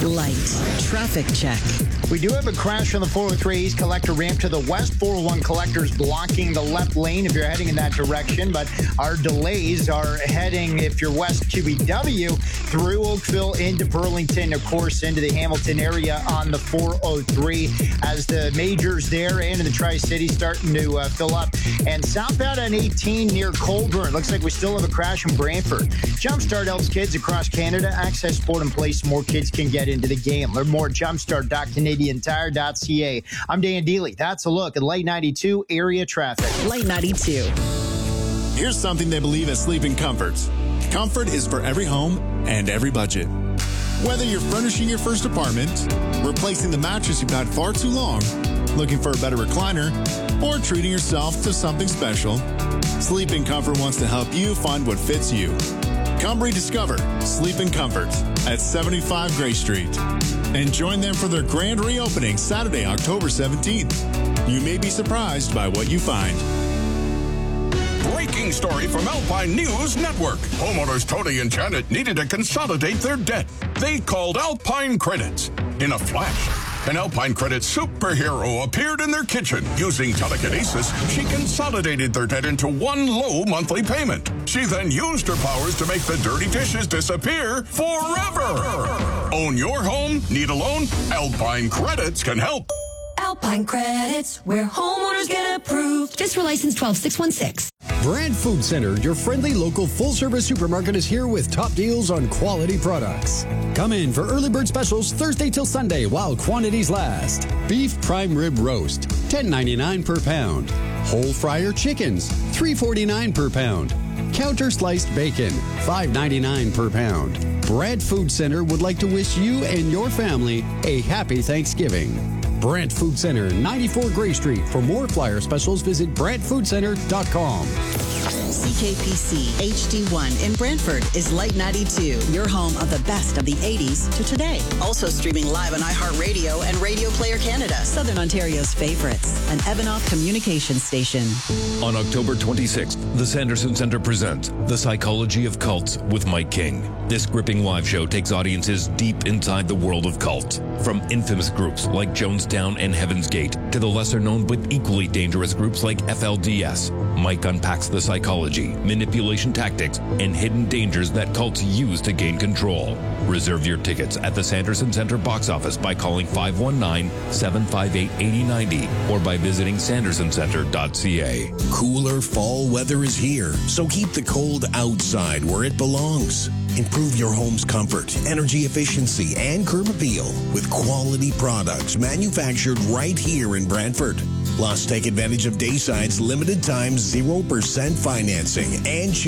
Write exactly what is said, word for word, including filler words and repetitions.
Light traffic check. We do have a crash on the four oh three East Collector ramp to the west. four oh one Collector's blocking the left lane if you're heading in that direction. But our delays are heading, if you're west Q B W, through Oakville into Burlington, of course, into the Hamilton area on the four oh three as the majors there and in the Tri-City starting to uh, fill up. And southbound on eighteen near Colburn. Looks like we still have a crash in Brantford. Jumpstart helps kids across Canada access sport and play so more kids can get into the game. Learn more at jumpstart dot canadian tire dot c a. I'm Dan Dealey. That's a look at Light ninety-two area traffic. Light ninety-two. Here's something they believe at Sleeping Comforts. Comfort is for every home and every budget. Whether you're furnishing your first apartment, replacing the mattress you've had far too long, looking for a better recliner, or treating yourself to something special, Sleeping Comfort wants to help you find what fits you. Come rediscover Sleeping Comfort at seventy-five Gray Street and join them for their grand reopening Saturday, October seventeenth. You may be surprised by what you find. Breaking story from Alpine News Network. Homeowners Tony and Janet needed to consolidate their debt. They called Alpine Credits. In a flash, an Alpine Credits superhero appeared in their kitchen. Using telekinesis, she consolidated their debt into one low monthly payment. She then used her powers to make the dirty dishes disappear forever. Own your home? Need a loan? Alpine Credits can help. Alpine Credits, where homeowners get approved. Just for license twelve six one six. Brand Food Center, your friendly local full-service supermarket, is here with top deals on quality products. Come in for early bird specials Thursday till Sunday while quantities last. Beef prime rib roast, ten ninety-nine per pound. Whole fryer chickens, three forty-nine per pound. Counter sliced bacon, five ninety-nine per pound. Brand Food Center would like to wish you and your family a happy Thanksgiving. Brant Food Center, ninety-four Gray Street. For more flyer specials, visit brant food center dot com. C K P C H D one in Brantford is Light ninety-two, your home of the best of the eighties to today. Also streaming live on iHeartRadio and Radio Player Canada, Southern Ontario's favorites, an Evanoff communication station. On October twenty-sixth, the Sanderson Center presents The Psychology of Cults with Mike King. This gripping live show takes audiences deep inside the world of cults. From infamous groups like Jonestown and Heaven's Gate to the lesser-known but equally dangerous groups like F L D S, Mike unpacks the psychology, manipulation tactics, and hidden dangers that cults use to gain control. Reserve your tickets at the Sanderson Center box office by calling five one nine, seven five eight, eight oh nine oh or by visiting sanderson center dot c a. Cooler fall weather is here, so keep the cold outside where it belongs. Improve your home's comfort, energy efficiency, and curb appeal with quality products manufactured right here in Brantford. Plus, take advantage of Dayside's limited time zero percent financing and